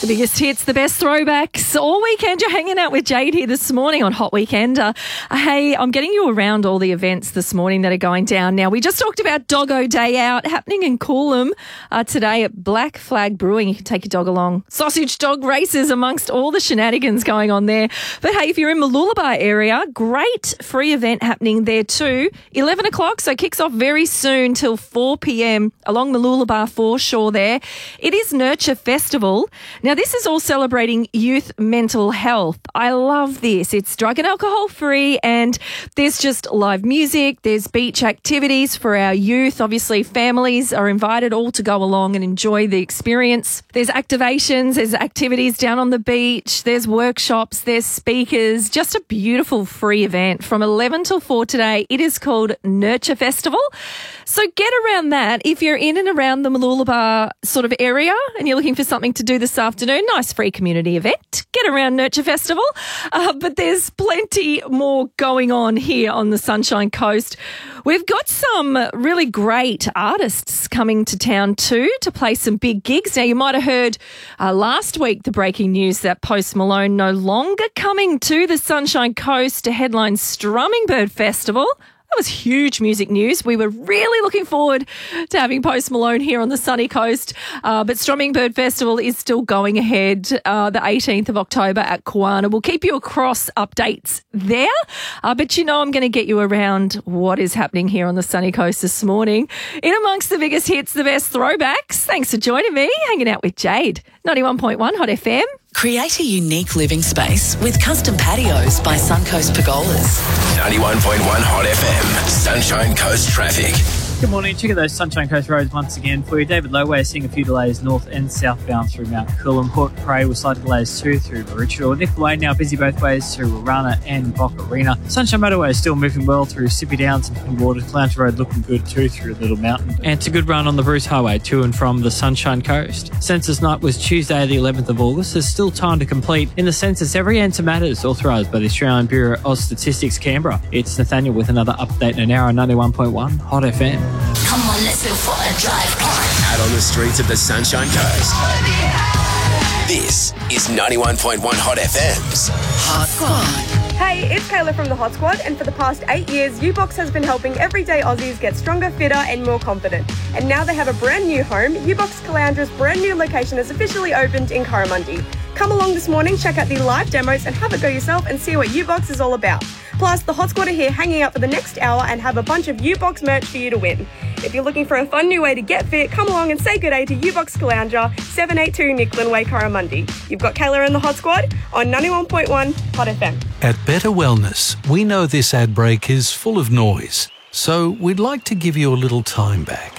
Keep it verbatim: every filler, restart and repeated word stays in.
The biggest hits, the best throwbacks. All weekend, you're hanging out with Jade here this morning on Hot Weekender. Uh, hey, I'm getting you around all the events this morning that are going down now. We just talked about Doggo Day Out happening in Coolum uh, today at Black Flag Brewing. You can take your dog along. Sausage dog races amongst all the shenanigans going on there. But hey, if you're in Mooloolaba area, great free event happening there too. eleven o'clock, so it kicks off very soon till four p.m. along Mooloolaba foreshore there. It is Nurture Festival. Now, this is all celebrating youth mental health. I love this. It's drug and alcohol free, and there's just live music. There's beach activities for our youth. Obviously, families are invited all to go along and enjoy the experience. There's activations. There's activities down on the beach. There's workshops. There's speakers. Just a beautiful free event from eleven till four today. It is called Nurture Festival. So get around that. If you're in and around the Mooloolaba sort of area and you're looking for something to do this afternoon, nice free community event. Get around Nurture Festival. Uh, but there's plenty more going on here on the Sunshine Coast. We've got some really great artists coming to town too to play some big gigs. Now, you might have heard uh, last week the breaking news that Post Malone no longer coming to the Sunshine Coast to headline Strummingbird Festival. That was huge music news. We were really looking forward to having Post Malone here on the sunny coast. Uh, but Strummingbird Festival is still going ahead uh, the eighteenth of October at Kawana. We'll keep you across updates there. Uh, but you know I'm going to get you around what is happening here on the sunny coast this morning. In amongst the biggest hits, the best throwbacks. Thanks for joining me, hanging out with Jade. ninety-one point one Hot F M. Create a unique living space with custom patios by Suncoast Pergolas. ninety-one point one Hot F M, Sunshine Coast traffic. Good morning. Check out those Sunshine Coast roads once again for you. David Lowway seeing a few delays north and southbound through Mount Coolum. Port Prey with slight delays too through Maroochydore. Nicolay now busy both ways through Warana and Bock Arena. Sunshine Motorway is still moving well through Sippy Downs and Twin Waters. Clounter Road looking good too through Little Mountain. And it's a good run on the Bruce Highway to and from the Sunshine Coast. Census night was Tuesday the eleventh of August. There's still time to complete. In the census, every answer matters, authorised by the Australian Bureau of Statistics Canberra. It's Nathaniel with another update in an hour on ninety-one point one Hot F M. Come on, let's go for a drive. Out on the streets of the Sunshine Coast. This is ninety-one point one Hot F M's Hot Squad. Hey, it's Kayla from the Hot Squad, and for the past eight years, U-Box has been helping everyday Aussies get stronger, fitter and more confident. And now they have a brand new home. U-Box Calandra's brand new location has officially opened in Coromandel. Come along this morning, check out the live demos and have a go yourself and see what U-Box is all about. Plus, the Hot Squad are here hanging out for the next hour and have a bunch of U-Box merch for you to win. If you're looking for a fun new way to get fit, come along and say good day to U-Box Calandra, seven eighty-two Nicklin Way, Coromandel. You've got Kayla and the Hot Squad on ninety-one point one Hot F M. At Better Wellness, we know this ad break is full of noise, so we'd like to give you a little time back.